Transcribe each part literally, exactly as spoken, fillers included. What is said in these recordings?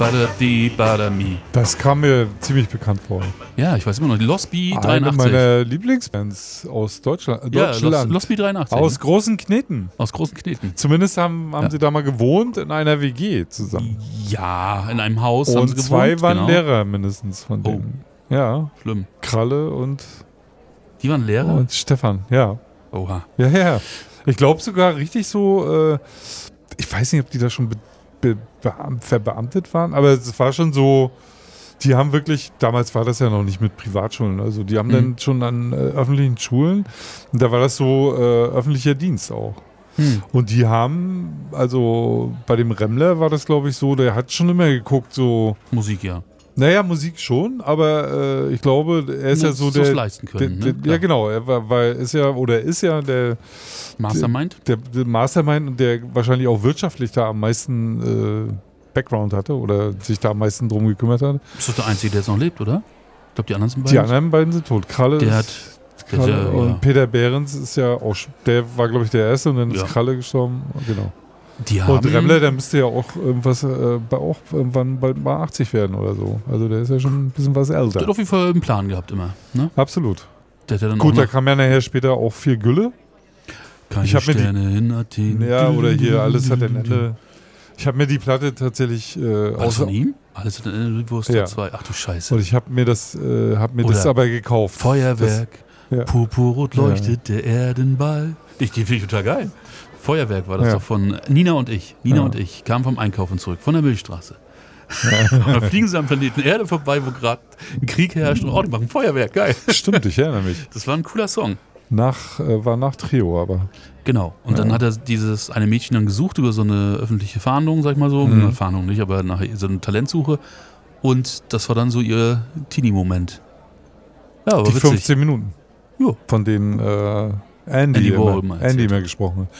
Badadi, Badami. Das kam mir ziemlich bekannt vor. Ja, ich weiß immer noch. Losby Eine dreiundachtzig. meiner Lieblingsbands aus Deutschland. Ja, Deutschland. Los, Losby dreiundachtzig. Aus ne? großen Kneten. Aus großen Kneten. Zumindest haben, haben Ja. sie da mal gewohnt in einer W G zusammen. Ja, in einem Haus haben sie Und gewohnt. zwei waren genau. Lehrer mindestens von Oh. denen. Ja, Schlimm. Kralle und, Die waren Lehrer? und Stefan, ja. Oha. Ja, ja. Ich glaube sogar richtig so, äh, ich weiß nicht, ob die da schon be be beam verbeamtet waren, aber es war schon so, die haben wirklich, damals war das ja noch nicht mit Privatschulen, also die haben Mhm. dann schon an äh, öffentlichen Schulen, und da war das so äh, öffentlicher Dienst auch. Hm. Und die haben, also bei dem Remmler war das glaube ich so, der hat schon immer geguckt, so, Musik, ja. naja, Musik schon, aber äh, ich glaube, er ist ja so Muss das der, leisten der, können. der ne? ja Klar. genau, er war, weil ist ja, oder ist ja der Mastermind? der, der Mastermind und der wahrscheinlich auch wirtschaftlich da am meisten äh, Background hatte oder sich da am meisten drum gekümmert hat. Ist doch der Einzige, der jetzt noch lebt, oder? Ich glaube, die anderen sind beide. Die anderen beiden sind tot. Kralle Der ist, hat- Kralle der- und ja. Peter Behrens ist ja auch, sch- der war glaube ich der Erste und dann Ja. ist Kralle gestorben. Genau. Die haben, Und Remmler, der müsste ja auch irgendwas, äh, bei- auch irgendwann bald mal achtzig werden oder so. Also der ist ja schon ein bisschen was der hat älter. auf jeden Fall einen Plan gehabt immer. Ne? Absolut. Der hat ja dann Gut, auch da noch kam ja nachher später auch viel Gülle. keine ich hab mir die- Sterne in Athen. Ja, oder hier, alles hat ein Ende. Ich habe mir die Platte tatsächlich äh, Alles aus von ihm? Alles hat ein Ende, wo ist Ja. der zwei? Ach du Scheiße. und ich habe mir das, äh, hab mir das Oder aber gekauft. Feuerwerk, Das, ja. purpurrot leuchtet der Erdenball. Ich, die finde ich total geil. Feuerwerk war das Ja. doch von Nina und ich. Nina Ja. und ich kamen vom Einkaufen zurück, von der Milchstraße. Und dann fliegen sie am Planeten Erde vorbei, wo gerade ein Krieg herrscht und oh, die machen Feuerwerk, geil. Stimmt, ich erinnere mich. Das war ein cooler Song. Nach, äh, war nach Trio, aber. Genau. Und Ja. dann hat er dieses eine Mädchen dann gesucht über so eine öffentliche Fahndung, sag ich mal so. Mhm. Eine Fahndung nicht, aber nach so eine Talentsuche. Und das war dann so ihr Teenie-Moment. Ja, aber die witzig. fünfzehn Minuten. Jo. Von denen äh, Andy, Andy Warhol immer, mal Andy erzählt. immer gesprochen hat.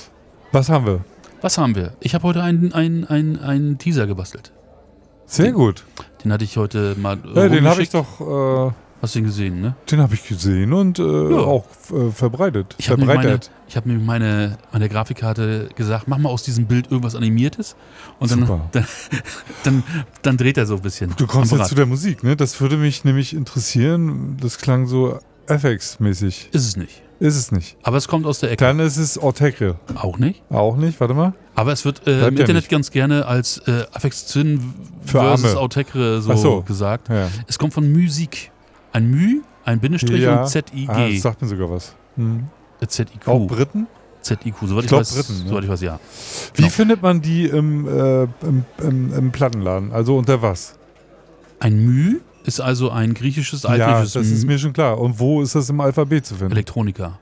Was haben wir? Was haben wir? Ich habe heute einen, einen, einen, einen Teaser gebastelt. Sehr Den- gut. Den hatte ich heute mal Ja, den habe ich rumgeschickt. doch, äh, Hast du ihn gesehen, ne? den habe ich gesehen und äh, Ja. auch äh, verbreitet. Ich habe mir meine, Verbreitet. ich hab mir meine, meine Grafikkarte gesagt, mach mal aus diesem Bild irgendwas Animiertes. Und dann, Super. dann, dann, dann dreht er so ein bisschen. Du kommst am jetzt Rad. zu der Musik, ne? Das würde mich nämlich interessieren. Das klang so F X-mäßig. Ist es nicht. Ist es nicht. Aber es kommt aus der Ecke. Dann ist es Ortekre. Auch nicht. Auch nicht, warte mal. Aber es wird äh, Bleibt im ja Internet nicht. ganz gerne als äh, Afex Twin Für versus Arme. Autekre so, Ach so. gesagt. Ja. Es kommt von Musik. Ein Mü, ein Bindestrich Ja. und Z I G. Ah, das sagt mir sogar was. Hm. Äh, Z I Auch Q. Briten? Z I Q, soweit ich, Ich glaub weiß. Briten, ne? Soweit ich weiß, ja. Wie Genau. findet man die im, äh, im, im, im Plattenladen? Also unter was? Ein Mü ist also ein griechisches, Ja, altgriechisches das ist Mü. mir schon klar. Und wo ist das im Alphabet zu finden? Elektronika.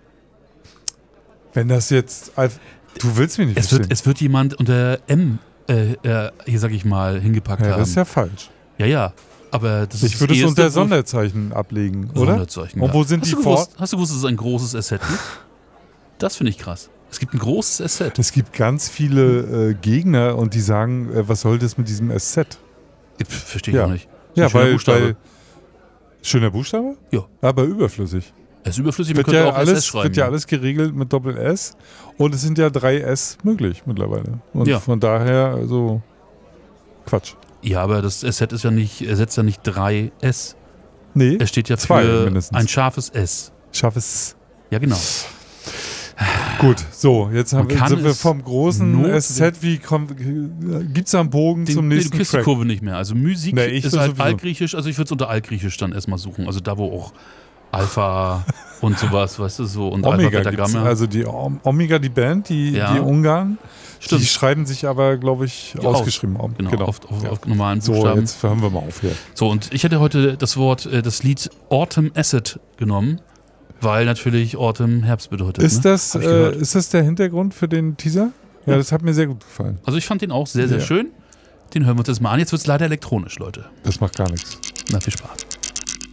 Wenn das jetzt... Alph du willst mich nicht Es verstehen. wird, es wird jemand unter M, äh, äh, hier sag ich mal, hingepackt ja, haben. das ist ja falsch. ja, ja. Aber das ist Ich würde das es erste, unter wo- Sonderzeichen ablegen, oder? Sonderzeichen, Und ja. wo sind hast die du vor? gewusst, Hast du gewusst, dass es ein großes Asset gibt? Das finde ich krass. Es gibt ein großes Asset. Es gibt ganz viele äh, Gegner und die sagen, äh, was soll das mit diesem S Z? Ich verstehe ich Ja. auch nicht. Ja, Ein schöner weil, Buchstabe. weil... Schöner Buchstabe? Ja. Aber überflüssig. Es ist überflüssig, man Wird könnte ja, auch S S alles, schreiben. wird ja alles geregelt mit Doppel-S und es sind ja drei S möglich mittlerweile. Und Ja. von daher, also Quatsch. Ja, aber das Asset ist ja nicht, ersetzt ja nicht drei S. Nee, Es steht ja Zwei für mindestens. ein scharfes S. schaff es. Ja, genau. Gut, so, jetzt haben Man wir, kann sind wir es vom großen not- S Z, wie kommt, gibt's da einen Bogen Den, zum nee, nächsten du kriegst die Track? Kurve nicht mehr. Also Musik Nee, ich ist will halt sowieso. altgriechisch. Also ich würde es unter altgriechisch dann erstmal suchen. Also da, wo auch Alpha und sowas, weißt du, so. Und Alpha, Omega Beta, gibt's, Gamma. also die Om- Omega, die Band, die, Ja. die Ungarn, Stimmt. die schreiben sich aber, glaube ich, Ja, aus. ausgeschrieben. Om- Genau, Auf, auf, Ja. auf normalen So, Buchstaben. jetzt hören wir mal auf hier. So, und ich hätte heute das Wort, äh, das Lied Autumn Acid genommen, weil natürlich Autumn Herbst bedeutet. Ist, ne? das, Hab ich äh, gehört. ist das der Hintergrund für den Teaser? Ja, Ja. das hat mir sehr gut gefallen. Also ich fand den auch sehr, sehr Ja. schön. Den hören wir uns jetzt mal an. Jetzt wird es leider elektronisch, Leute. Das macht gar nichts. Na, viel Spaß.